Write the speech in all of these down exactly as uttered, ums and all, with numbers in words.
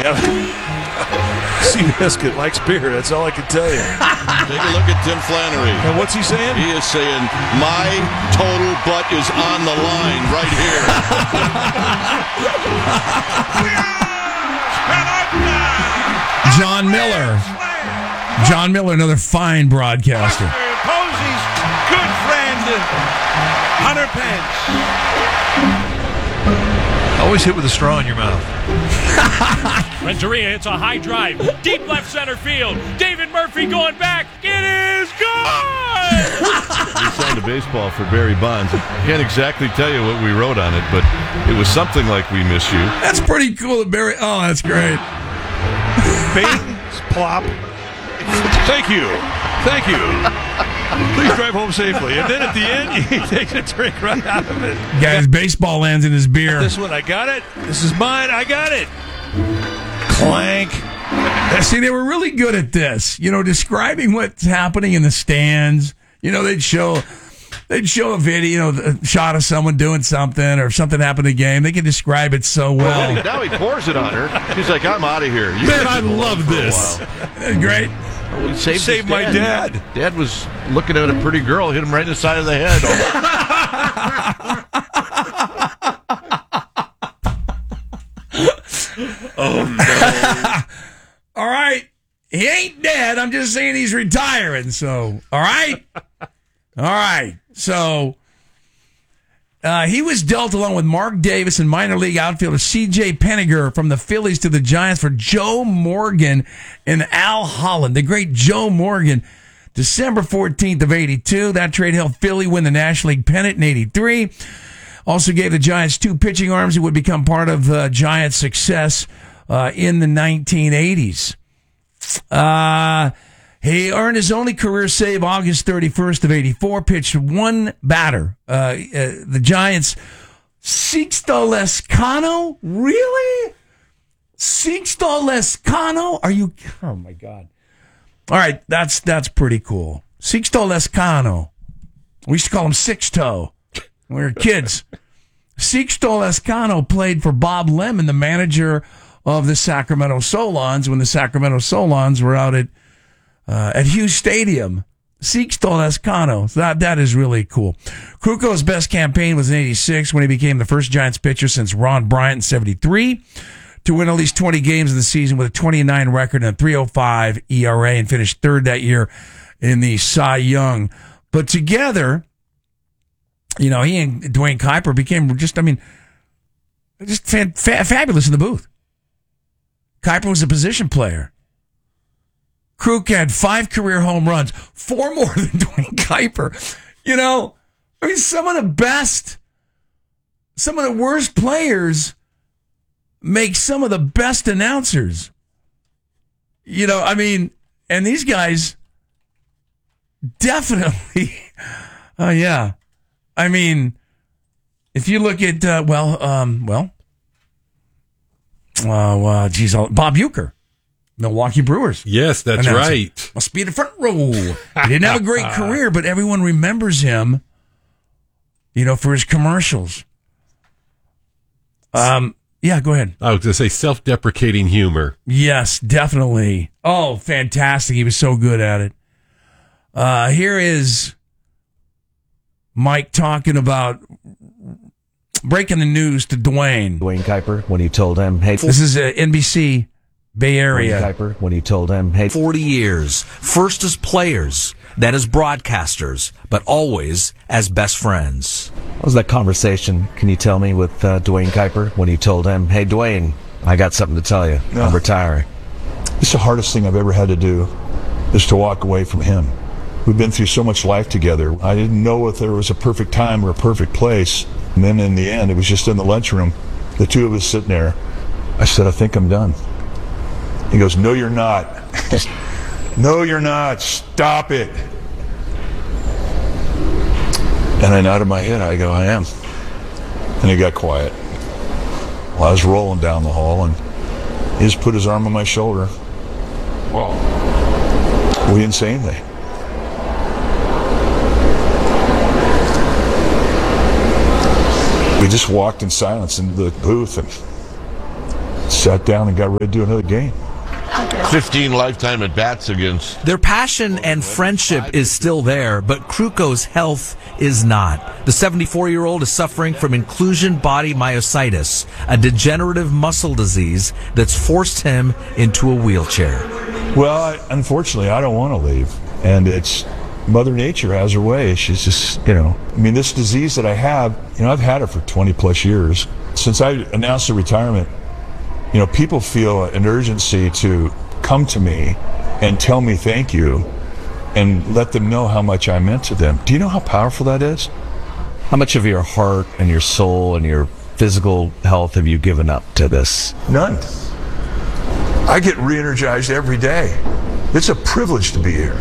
Seabiscuit likes beer. That's all I can tell you. Take a look at Tim Flannery. And what's he saying? He is saying, my total butt is on the line right here. John Miller. John Miller, another fine broadcaster. Posey's good friend, Hunter Pence. Always hit with a straw in your mouth. Renteria hits a high drive. Deep left center field. David Murphy going back. It is good! We signed a baseball for Barry Bonds. Can't exactly tell you what we wrote on it, but it was something like "We miss you." That's pretty cool. Barry. Oh, that's great. Bing, plop. Thank you. Thank you. Please drive home safely. And then at the end, he takes a drink right out of it. Guys, baseball lands in his beer. This one, I got it. This is mine. I got it. Clank. See, they were really good at this. You know, describing what's happening in the stands. You know, they'd show... They'd show a video, you know, a shot of someone doing something or something happened in a game. They can describe it so well. well now he pours it on her. She's like, I'm out of here. You Man, I love this. Great. Well, he saved, saved my dad. dad. Dad was looking at a pretty girl, hit him right in the side of the head. Oh, no. All right. He ain't dead. I'm just saying he's retiring. So, all right. All right. So, uh, he was dealt along with Mark Davis and minor league outfielder C J Penninger from the Phillies to the Giants for Joe Morgan and Al Holland. The great Joe Morgan, December fourteenth of eighty-two. That trade helped Philly win the National League pennant in eighty-three. Also gave the Giants two pitching arms who would become part of uh, Giants' success uh, in the nineteen eighties. Uh... He earned his only career save August thirty-first of eighty-four, pitched one batter. Uh, uh, the Giants, Sixto Lezcano? Really? Sixto Lezcano? Are you, oh my God. All right, that's that's pretty cool. Sixto Lezcano. We used to call him Sixto when we were kids. Sixto Lezcano played for Bob Lemon, the manager of the Sacramento Solons, when the Sacramento Solons were out at Uh, at Hughes Stadium. Sixto Lezcano. So that, that is really cool. Kruko's best campaign was in eighty-six when he became the first Giants pitcher since Ron Bryant in seventy-three to win at least twenty games in the season with a twenty-nine record and a three oh five E R A and finished third that year in the Cy Young. But together, you know, he and Dwayne Kuiper became just, I mean, just fa- fa- fabulous in the booth. Kuiper was a position player. Kruk had five career home runs, four more than Dwayne Kuiper. You know, I mean, some of the best, some of the worst players make some of the best announcers. You know, I mean, and these guys definitely, oh uh, yeah. I mean, if you look at, uh, well, um, well, uh, uh, geez, Bob Uecker. Milwaukee Brewers. Yes, that's announcer. right. Must be the front row. He didn't have a great career, but everyone remembers him, you know, for his commercials. Um, yeah, go ahead. I was going to say self-deprecating humor. Yes, definitely. Oh, fantastic. He was so good at it. Uh, here is Mike talking about breaking the news to Dwayne. Dwayne Kuiper, when he told him, hey, this is uh, N B C Bay Area. Dwayne Kuiper, when he told him, hey, forty years, first as players, then as broadcasters, but always as best friends. What was that conversation, can you tell me, with uh, Dwayne Kuiper, when he told him, hey, Dwayne, I got something to tell you. No. I'm retiring. It's the hardest thing I've ever had to do, is to walk away from him. We've been through so much life together. I didn't know if there was a perfect time or a perfect place. And then in the end, it was just in the lunchroom, the two of us sitting there. I said, I think I'm done. He goes, no, you're not. No, you're not. Stop it. And I nodded my head. I go, I am. And he got quiet. Well, I was rolling down the hall, and he just put his arm on my shoulder. Whoa. We didn't say anything. We just walked in silence into the booth, and sat down and got ready to do another game. fifteen lifetime at bats against. Their passion and friendship is still there, but Kruko's health is not. The seventy-four-year-old is suffering from inclusion body myositis, a degenerative muscle disease that's forced him into a wheelchair. Well, I, unfortunately, I don't want to leave. And it's Mother Nature has her way. She's just, you know, I mean, this disease that I have, you know, I've had it for twenty plus years. Since I announced the retirement, you know, people feel an urgency to come to me and tell me thank you and let them know how much I meant to them. Do you know how powerful that is? How much of your heart and your soul and your physical health have you given up to this? None. I get re-energized every day. It's a privilege to be here.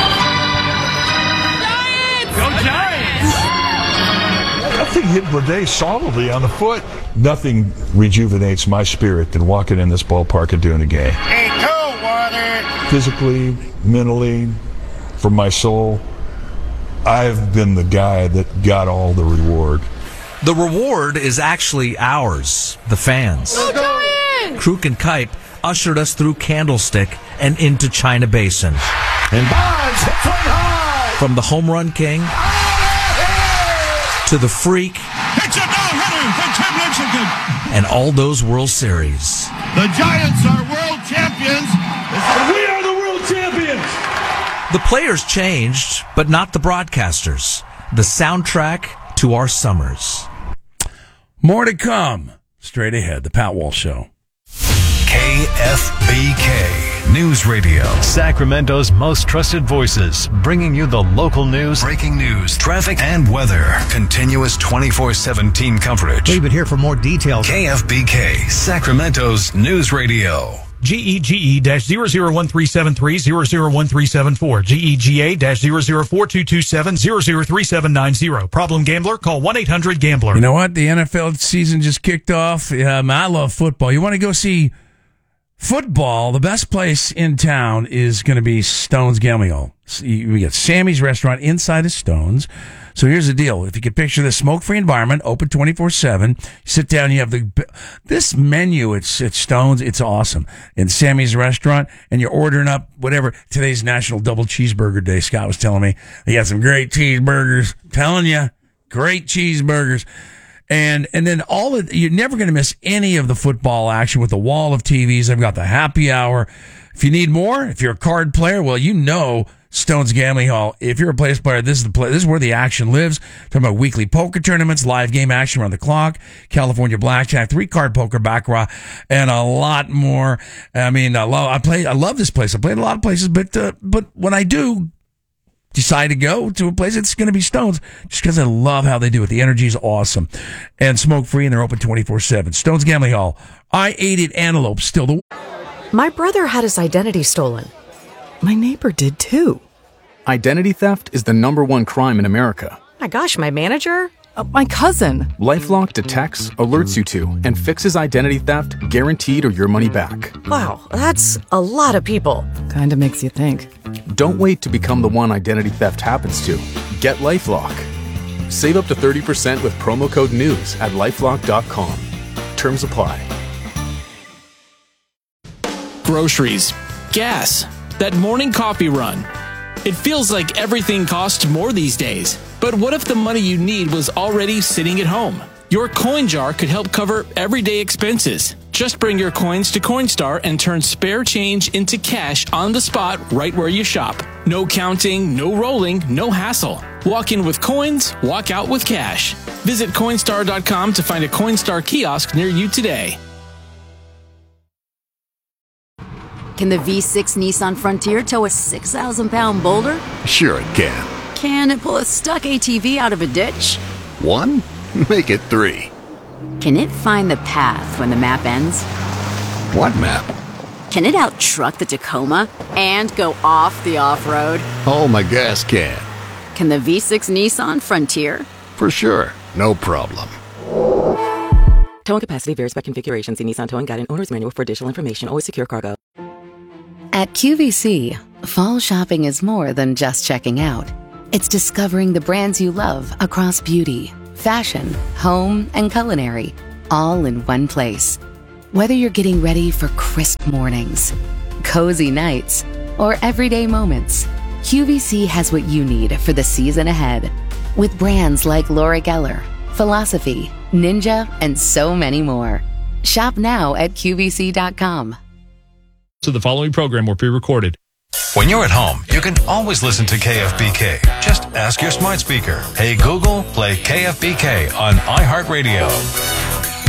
Giants! Go Giants! Nothing hit Bleday solidly on the foot. Nothing rejuvenates my spirit than walking in this ballpark and doing a game. Hey, cold water. Physically, mentally, for my soul, I've been the guy that got all the reward. The reward is actually ours, the fans. Go Giants! Kruk and Kipe ushered us through Candlestick and into China Basin. And Bonds hit one high. From the home run king to the freak It's a no-hitter for Tim Lexington. and all those World Series. The Giants are world champions. We are the world champions. The players changed, but not the broadcasters. The soundtrack to our summers. More to come. Straight ahead, the Pat Walsh Show. K F B K News Radio. Sacramento's most trusted voices, bringing you the local news, breaking news, traffic, and weather. Continuous twenty-four seven team coverage. Leave it here for more details. K F B K, Sacramento's News Radio. G E G E zero zero one three seven three zero zero one three seven four. G E G A zero zero four two two seven zero zero three seven nine zero. Problem gambler? Call one eight hundred gambler. You know what? The N F L season just kicked off. Um, I love football. You want to go see football? The best place in town is going to be Stone's Gambling Hall. We got Sammy's Restaurant inside of Stone's. So here's the deal. If you can picture the smoke-free environment, open twenty-four seven, you sit down, you have the this menu, it's it's Stone's, it's awesome. In Sammy's Restaurant, and you're ordering up whatever. Today's National Double Cheeseburger Day, Scott was telling me. They got some great cheeseburgers. I'm telling you, great cheeseburgers. And and then all of, you're never going to miss any of the football action with the wall of T Vs. I've got the happy hour. If you need more, if you're a card player, well, you know Stone's Gambling Hall. If you're a place player, this is the place. This is where the action lives. Talking about weekly poker tournaments, live game action around the clock, California blackjack, three card poker, baccarat, and a lot more. I mean, I love. I play. I love this place. I played a lot of places, but uh, but when I do decide to go to a place, it's going to be Stone's, just because I love how they do it. The energy is awesome, and smoke free, and they're open twenty-four seven. Stone's Gambling Hall. I ate it antelope. Still the. My brother had his identity stolen. My neighbor did too. Identity theft is the number one crime in America. My gosh, my manager? Uh, my cousin. LifeLock detects, alerts you to, and fixes identity theft guaranteed or your money back. Wow, that's a lot of people. Kinda makes you think. Don't wait to become the one identity theft happens to. Get LifeLock. Save up to thirty percent with promo code NEWS at lifelock dot com. Terms apply. Groceries, gas, that morning coffee run. It feels like everything costs more these days. But what if the money you need was already sitting at home? Your coin jar could help cover everyday expenses. Just bring your coins to Coinstar and turn spare change into cash on the spot right where you shop. No counting, no rolling, no hassle. Walk in with coins, walk out with cash. Visit Coinstar dot com to find a Coinstar kiosk near you today. Can the V six Nissan Frontier tow a six thousand pound boulder? Sure it can. Can it pull a stuck A T V out of a ditch? One? Make it three. Can it find the path when the map ends? What map? Can it out-truck the Tacoma and go off the off-road? Oh, my gas can. Can the V six Nissan Frontier? For sure. No problem. Towing capacity varies by configuration. See Nissan Towing Guide and Owner's Manual for additional information. Always secure cargo. At Q V C, fall shopping is more than just checking out. It's discovering the brands you love across beauty, fashion, home, and culinary, all in one place. Whether you're getting ready for crisp mornings, cozy nights, or everyday moments, Q V C has what you need for the season ahead. With brands like Laura Geller, Philosophy, Ninja, and so many more. Shop now at Q V C dot com. So the following program will be recorded. When you're at home, you can always listen to K F B K. Just ask your smart speaker, "Hey Google, play K F B K on iHeartRadio."